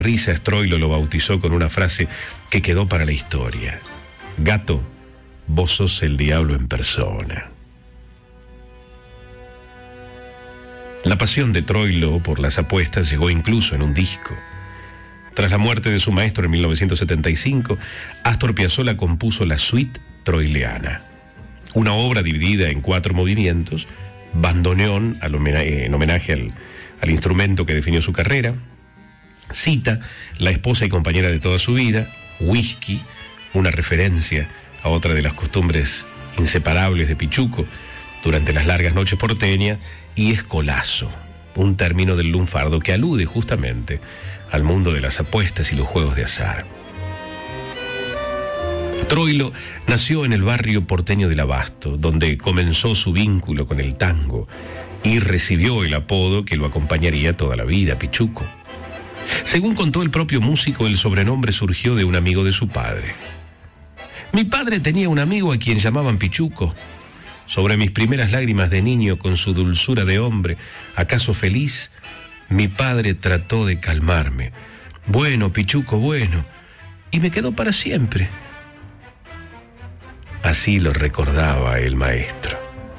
risas, Troilo lo bautizó con una frase que quedó para la historia: gato, vos sos el diablo en persona. La pasión de Troilo por las apuestas llegó incluso en un disco. Tras la muerte de su maestro en 1975, Astor Piazzolla compuso la suite troileana, una obra dividida en 4 movimientos: bandoneón, en homenaje al instrumento que definió su carrera; cita, la esposa y compañera de toda su vida; whisky, una referencia a otra de las costumbres inseparables de Pichuco durante las largas noches porteñas; y escolazo, un término del lunfardo que alude justamente al mundo de las apuestas y los juegos de azar. Troilo nació en el barrio porteño del Abasto, donde comenzó su vínculo con el tango y recibió el apodo que lo acompañaría toda la vida, Pichuco. Según contó el propio músico, el sobrenombre surgió de un amigo de su padre. Mi padre tenía un amigo a quien llamaban Pichuco. Sobre mis primeras lágrimas de niño, con su dulzura de hombre, acaso feliz, mi padre trató de calmarme. Bueno, Pichuco, bueno. Y me quedó para siempre. Así lo recordaba el maestro.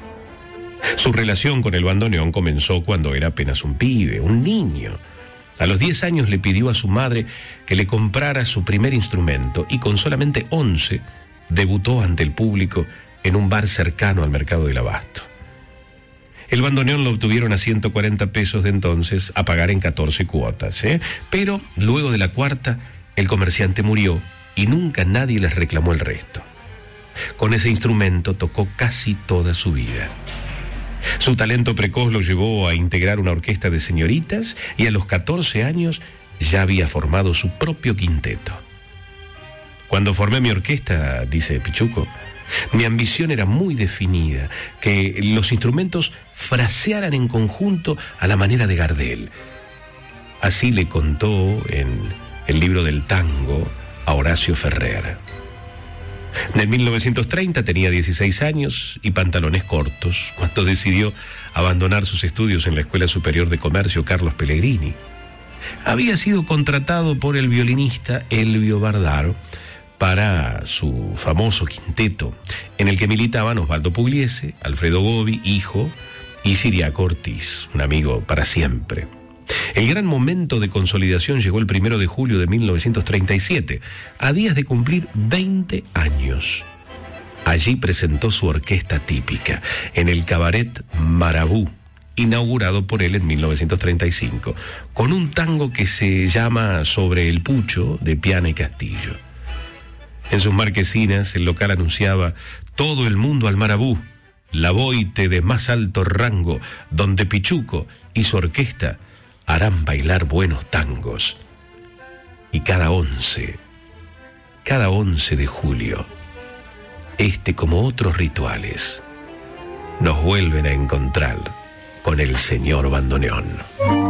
Su relación con el bandoneón comenzó cuando era apenas un pibe, un niño. A los 10 años le pidió a su madre que le comprara su primer instrumento y con solamente 11 debutó ante el público en un bar cercano al mercado del Abasto. El bandoneón lo obtuvieron a 140 pesos de entonces, a pagar en 14 cuotas, Pero luego de la cuarta, el comerciante murió y nunca nadie les reclamó el resto. Con ese instrumento tocó casi toda su vida. Su talento precoz lo llevó a integrar una orquesta de señoritas y a los 14 años ya había formado su propio quinteto. Cuando formé mi orquesta, dice Pichuco, mi ambición era muy definida, que los instrumentos frasearan en conjunto a la manera de Gardel. Así le contó en el libro del tango a Horacio Ferrer. En 1930 tenía 16 años y pantalones cortos cuando decidió abandonar sus estudios en la Escuela Superior de Comercio Carlos Pellegrini. Había sido contratado por el violinista Elvio Bardaro para su famoso quinteto, en el que militaban Osvaldo Pugliese, Alfredo Gobi, hijo, y Siriaco Ortiz, un amigo para siempre. El gran momento de consolidación llegó el 1 de julio de 1937, a días de cumplir 20 años. Allí presentó su orquesta típica, en el cabaret Marabú, inaugurado por él en 1935, con un tango que se llama Sobre el Pucho, de Piana y Castillo. En sus marquesinas, el local anunciaba: todo el mundo al Marabú, la boite de más alto rango, donde Pichuco y su orquesta harán bailar buenos tangos. Y cada 11 de julio, como otros rituales, nos vuelven a encontrar con el señor bandoneón.